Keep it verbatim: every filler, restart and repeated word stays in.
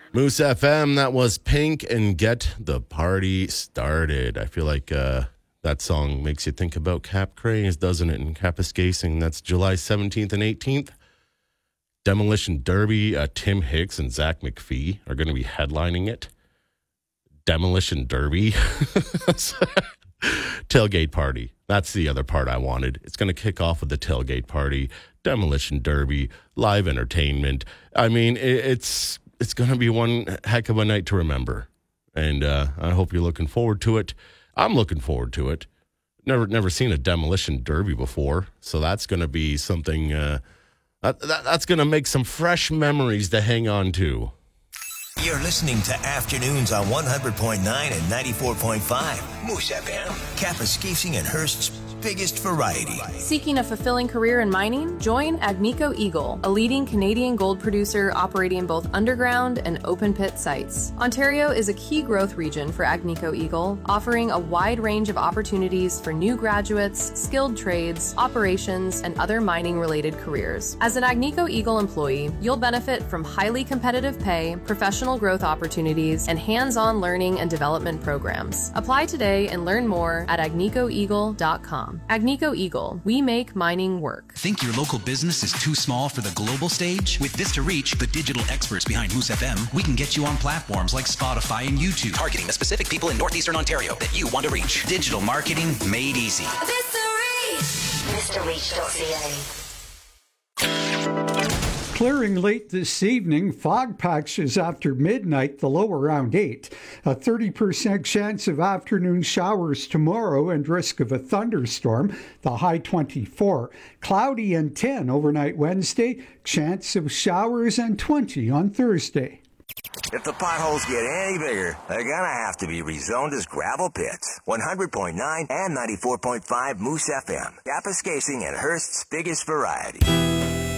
Moose F M, that was Pink and Get the Party Started. I feel like uh, that song makes you think about Cap Craze, doesn't it? And Kapuskasing, that's July seventeenth and eighteenth. Demolition Derby, uh, Tim Hicks and Zach McPhee are going to be headlining it. Demolition Derby. Tailgate party. That's the other part I wanted. It's going to kick off with the tailgate party, Demolition Derby, live entertainment. I mean, it, it's it's going to be one heck of a night to remember. And uh, I hope you're looking forward to it. I'm looking forward to it. Never never seen a Demolition Derby before, so that's going to be something, uh, that, that, that's going to make some fresh memories to hang on to. You're listening to Afternoons on one hundred point nine and ninety-four point five. Moose F M. Kapuskasing and Hearst's biggest variety. Seeking a fulfilling career in mining? Join Agnico Eagle, a leading Canadian gold producer operating both underground and open pit sites. Ontario is a key growth region for Agnico Eagle, offering a wide range of opportunities for new graduates, skilled trades, operations, and other mining-related careers. As an Agnico Eagle employee, you'll benefit from highly competitive pay, professional growth opportunities, and hands-on learning and development programs. Apply today and learn more at agnico eagle dot com. Agnico Eagle, we make mining work. Think your local business is too small for the global stage? With Vista Reach, the digital experts behind Moose F M, we can get you on platforms like Spotify and YouTube, targeting the specific people in Northeastern Ontario that you want to reach. Digital marketing made easy. Vista Reach. vista reach dot c a. Clearing late this evening, fog patches after midnight, the low around eight. A thirty percent chance of afternoon showers tomorrow and risk of a thunderstorm, the high twenty-four. Cloudy and ten overnight Wednesday, chance of showers and twenty on Thursday. If the potholes get any bigger, they're gonna have to be rezoned as gravel pits. one hundred point nine and ninety-four point five Moose F M. Kapuskasing and Hearst's biggest variety.